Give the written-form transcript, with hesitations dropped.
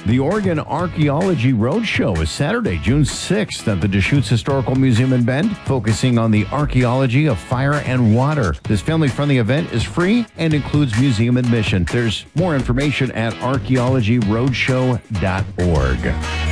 The Oregon Archaeology Roadshow is Saturday, June 6th at the Deschutes Historical Museum in Bend, focusing on the archaeology of fire and water. This family-friendly event is free and includes museum admission. There's more information at archaeologyroadshow.org.